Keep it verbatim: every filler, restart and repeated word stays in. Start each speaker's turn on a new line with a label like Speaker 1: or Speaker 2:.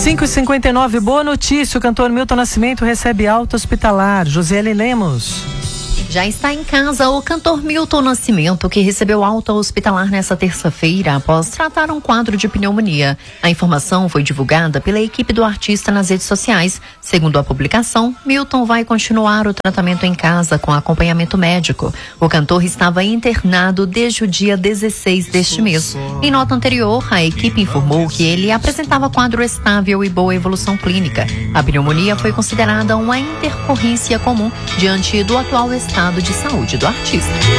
Speaker 1: cinco e cinquenta e nove, boa notícia, o cantor Milton Nascimento recebe alta hospitalar. Josiele Lemos.
Speaker 2: Já está em casa o cantor Milton Nascimento, que recebeu alta hospitalar nesta terça-feira após tratar um quadro de pneumonia. A informação foi divulgada pela equipe do artista nas redes sociais. Segundo a publicação, Milton vai continuar o tratamento em casa com acompanhamento médico. O cantor estava internado desde o dia dezesseis deste mês. Em nota anterior, a equipe informou que ele apresentava quadro estável e boa evolução clínica. A pneumonia foi considerada uma intercorrência comum diante do atual estado de saúde do artista.